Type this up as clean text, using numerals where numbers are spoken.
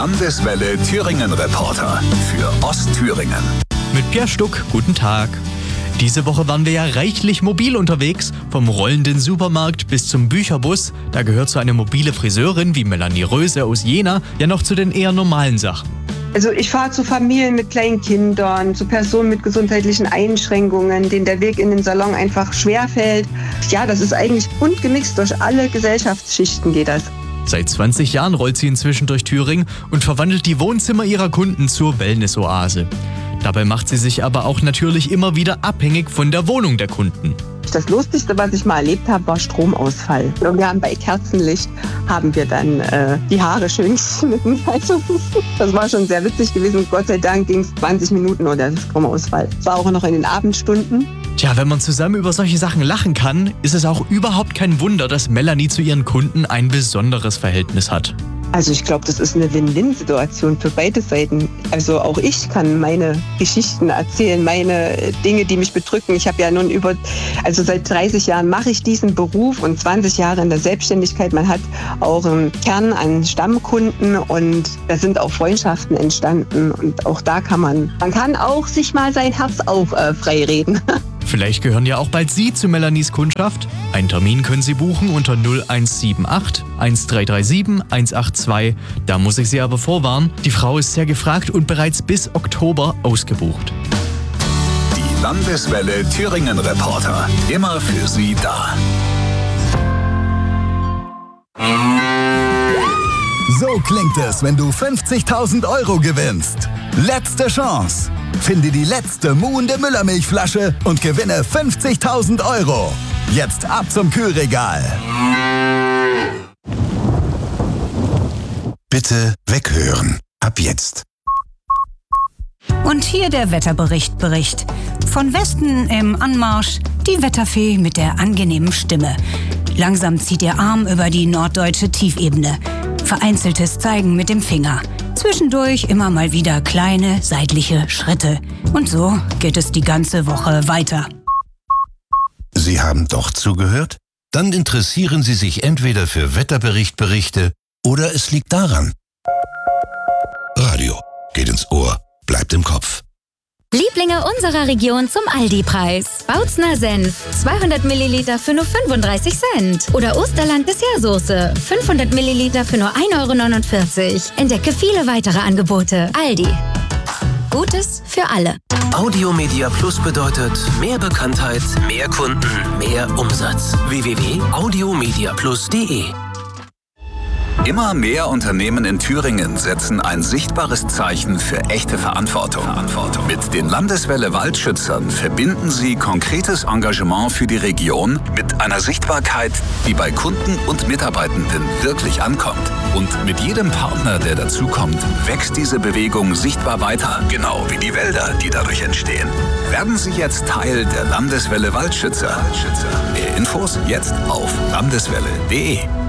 Landeswelle Thüringen Reporter für Ostthüringen. Mit Pierre Stuck, guten Tag. Diese Woche waren wir ja reichlich mobil unterwegs, vom rollenden Supermarkt bis zum Bücherbus. Da gehört so eine mobile Friseurin wie Melanie Röse aus Jena ja noch zu den eher normalen Sachen. Also ich fahre zu Familien mit kleinen Kindern, zu Personen mit gesundheitlichen Einschränkungen, denen der Weg in den Salon einfach schwerfällt. Ja, das ist eigentlich bunt gemixt, durch alle Gesellschaftsschichten geht das. Seit 20 Jahren rollt sie inzwischen durch Thüringen und verwandelt die Wohnzimmer ihrer Kunden zur Wellness-Oase. Dabei macht sie sich aber auch natürlich immer wieder abhängig von der Wohnung der Kunden. Das Lustigste, was ich mal erlebt habe, war Stromausfall. Und wir haben bei Kerzenlicht dann die Haare schön geschnitten. Also, das war schon sehr witzig gewesen. Gott sei Dank ging es 20 Minuten oder der Stromausfall. Es war auch noch in den Abendstunden. Tja, wenn man zusammen über solche Sachen lachen kann, ist es auch überhaupt kein Wunder, dass Melanie zu ihren Kunden ein besonderes Verhältnis hat. Also ich glaube, das ist eine Win-Win-Situation für beide Seiten. Also auch ich kann meine Geschichten erzählen, meine Dinge, die mich bedrücken. Ich habe ja nun seit 30 Jahren mache ich diesen Beruf und 20 Jahre in der Selbstständigkeit. Man hat auch einen Kern an Stammkunden und da sind auch Freundschaften entstanden. Und auch da man kann auch sich mal sein Herz frei reden. Vielleicht gehören ja auch bald Sie zu Melanies Kundschaft. Einen Termin können Sie buchen unter 0178 1337 182. Da muss ich Sie aber vorwarnen, die Frau ist sehr gefragt und bereits bis Oktober ausgebucht. Die Landeswelle Thüringen Reporter, immer für Sie da. So klingt es, wenn du 50.000 Euro gewinnst. Letzte Chance. Finde die letzte muhende Müllermilchflasche und gewinne 50.000 Euro. Jetzt ab zum Kühlregal. Bitte weghören. Ab jetzt. Und hier der Wetterbericht. Von Westen im Anmarsch die Wetterfee mit der angenehmen Stimme. Langsam zieht ihr Arm über die norddeutsche Tiefebene. Vereinzeltes Zeigen mit dem Finger. Zwischendurch immer mal wieder kleine seitliche Schritte. Und so geht es die ganze Woche weiter. Sie haben doch zugehört? Dann interessieren Sie sich entweder für Wetterberichte oder es liegt daran. Radio geht ins Ohr, bleibt im Kopf. Lieblinge unserer Region zum Aldi-Preis. Bautzner Senf, 200 Milliliter für nur 35 Cent. Oder Osterland Dessertsoße, 500 Milliliter für nur 1,49 Euro. Entdecke viele weitere Angebote. Aldi. Gutes für alle. Audiomedia Plus bedeutet mehr Bekanntheit, mehr Kunden, mehr Umsatz. www.audiomediaplus.de. Immer mehr Unternehmen in Thüringen setzen ein sichtbares Zeichen für echte Verantwortung. Mit den Landeswelle Waldschützern verbinden sie konkretes Engagement für die Region mit einer Sichtbarkeit, die bei Kunden und Mitarbeitenden wirklich ankommt. Und mit jedem Partner, der dazukommt, wächst diese Bewegung sichtbar weiter, genau wie die Wälder, die dadurch entstehen. Werden Sie jetzt Teil der Landeswelle Waldschützer. Mehr Infos jetzt auf landeswelle.de.